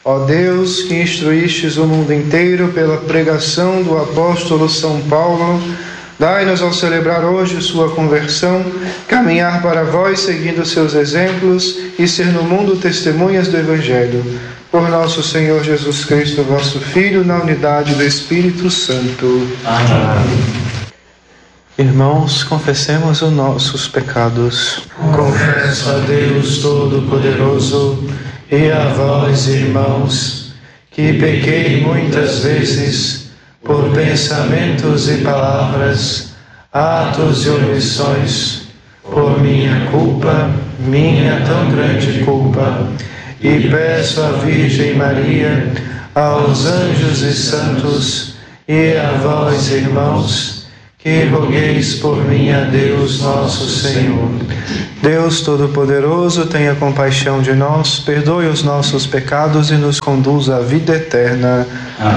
Ó Deus, que instruístes o mundo inteiro pela pregação do apóstolo São Paulo, dai-nos ao celebrar hoje sua conversão, caminhar para vós seguindo seus exemplos e ser no mundo testemunhas do Evangelho. Por nosso Senhor Jesus Cristo, vosso Filho, na unidade do Espírito Santo. Amém. Irmãos, confessemos os nossos pecados. Confesso a Deus Todo-Poderoso e a vós, irmãos, que pequei muitas vezes por pensamentos e palavras, atos e omissões, por minha culpa, minha tão grande culpa, e peço à Virgem Maria, aos anjos e santos, e a vós, irmãos, que rogueis por mim a Deus nosso Senhor. Deus Todo-Poderoso, tenha compaixão de nós, perdoe os nossos pecados e nos conduza à vida eterna.